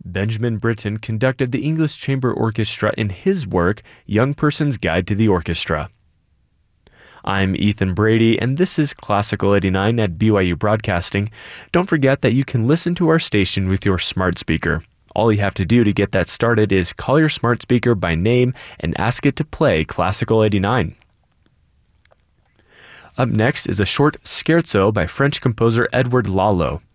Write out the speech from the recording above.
Benjamin Britten conducted the English Chamber Orchestra in his work, Young Person's Guide to the Orchestra. I'm Ethan Brady, and this is Classical 89 at BYU Broadcasting. Don't forget that you can listen to our station with your smart speaker. All you have to do to get that started is call your smart speaker by name and ask it to play Classical 89. Up next is a short scherzo by French composer Edward Lalo.